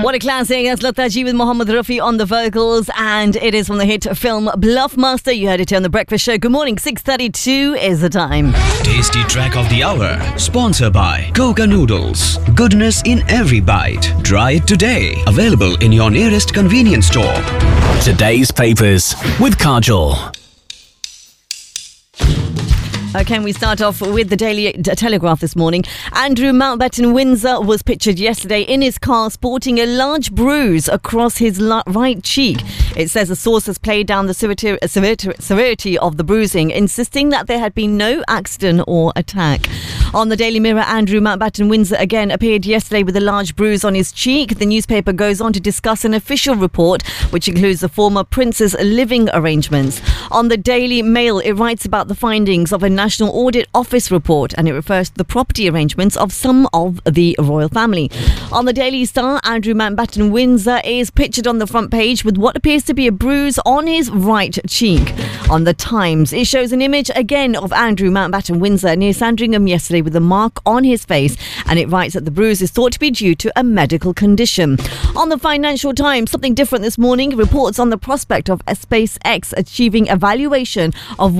What a classic. That's Lata Ji with Mohammed Rafi on the vocals, and it is from the hit film Bluffmaster. You heard it here on The Breakfast Show. Good morning, 6:32 is the time. Tasty track of the hour, sponsored by Coca Noodles. Goodness in every bite. Try it today. Available in your nearest convenience store. Today's papers with Kajol. Okay, we start off with the Daily Telegraph this morning. Andrew Mountbatten Windsor was pictured yesterday in his car sporting a large bruise across his right cheek. It says a source has played down the severity of the bruising, insisting that there had been no accident or attack. On the Daily Mirror, Andrew Mountbatten Windsor again appeared yesterday with a large bruise on his cheek. The newspaper goes on to discuss an official report which includes the former prince's living arrangements. On the Daily Mail, it writes about the findings of a National Audit Office report, and it refers to the property arrangements of some of the royal family. On the Daily Star, Andrew Mountbatten Windsor is pictured on the front page with what appears to be a bruise on his right cheek. On the Times, it shows an image again of Andrew Mountbatten Windsor near Sandringham yesterday with a mark on his face, and it writes that the bruise is thought to be due to a medical condition. On the Financial Times, something different this morning, reports on the prospect of SpaceX achieving a valuation of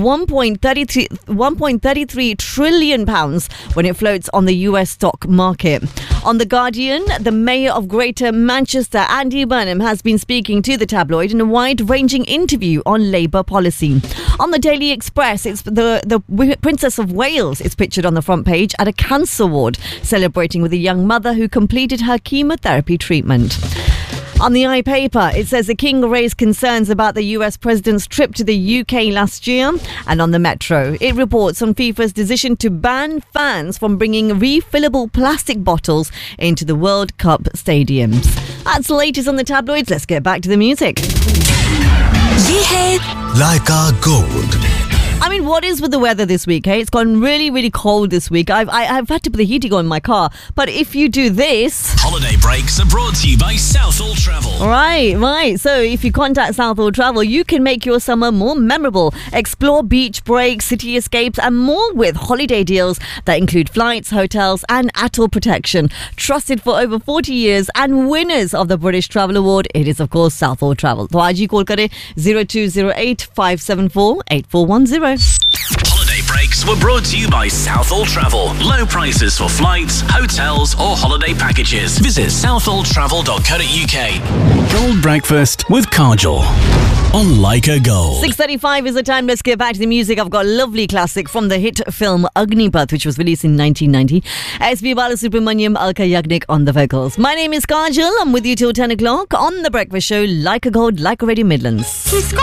£1.33 trillion when it floats on the US stock market. On The Guardian, the Mayor of Greater Manchester, Andy Burnham, has been speaking to the tabloid in a wide-ranging interview on Labour policy. On the Daily Express, it's the Princess of Wales is pictured on the front page at a cancer ward, celebrating with a young mother who completed her chemotherapy treatment. On the iPaper, it says the King raised concerns about the US President's trip to the UK last year. And on the Metro, it reports on FIFA's decision to ban fans from bringing refillable plastic bottles into the World Cup stadiums. That's the latest on the tabloids. Let's get back to the music. ये है Laika Gold. I mean, what is with the weather this week, eh? It's gone really, really cold this week. I've had to put the heating on in my car. But if you do this... Holiday breaks are brought to you by Southall Travel. Right. So if you contact Southall Travel, you can make your summer more memorable. Explore beach breaks, city escapes and more with holiday deals that include flights, hotels and atoll protection. Trusted for over 40 years and winners of the British Travel Award, it is of course Southall Travel. So aaj hi call kare 0208 574 8410. Holiday breaks were brought to you by Southall Travel. Low prices for flights, hotels or holiday packages. Visit southalltravel.co.uk. Gold Breakfast with Kajol on Laika Gold. 6:35 is the time. Let's get back to the music. I've got a lovely classic from the hit film Agnipath, which was released in 1990. S.B. Balasubramaniam, Alka Yagnik on the vocals. My name is Kajol. I'm with you till 10 o'clock on The Breakfast Show, Laika Gold, Laika Radio Midlands.